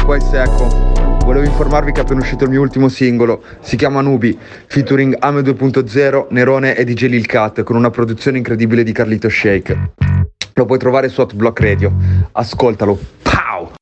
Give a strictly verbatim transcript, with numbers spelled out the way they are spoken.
Boys, ecco, volevo informarvi che è appena uscito il mio ultimo singolo, si chiama Nubi, featuring Ame due punto zero, Nerone e D J Lil Cat, con una produzione incredibile di Carlito Shake. Lo puoi trovare su Hot Block Radio, ascoltalo.